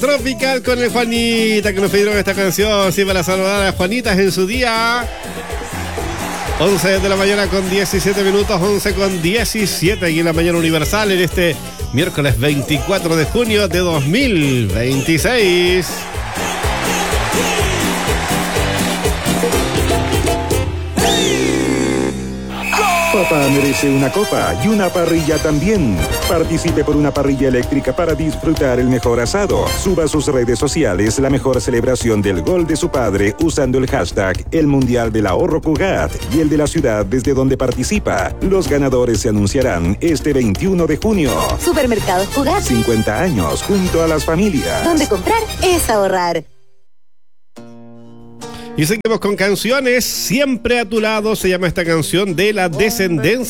Tropical con el Juanita, que nos pidieron esta canción, sí, para saludar a las Juanitas en su día. 11 de la mañana con 17 minutos, 11 con 17 aquí en la mañana universal en este miércoles 24 de junio de 2026. Papá merece una copa y una parrilla también. Participe por una parrilla eléctrica para disfrutar el mejor asado. Suba a sus redes sociales la mejor celebración del gol de su padre usando el hashtag El Mundial del Ahorro Cugat y el de la ciudad desde donde participa. Los ganadores se anunciarán este 21 de junio. Supermercados Cugat. 50 años junto a las familias. Donde comprar es ahorrar. Y seguimos con canciones. Siempre a tu lado se llama esta canción de La Descendencia.